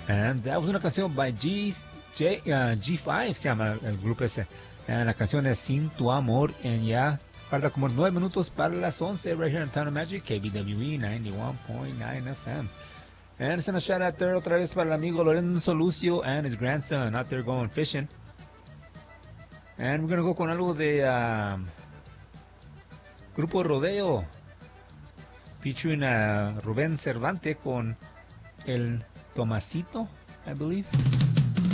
And that was una canción by G5, se llama el grupo ese. And la canción es Sin Tu Amor. And ya falta como 9 minutos para las 11 right here in Town of Magic, KBWE 91.9 FM. And send a shout out there otra vez para el amigo Lorenzo Lucio and his grandson out there going fishing. And we're gonna go con algo de Grupo Rodeo, featuring a Rubén Cervante con el Tomasito, I believe.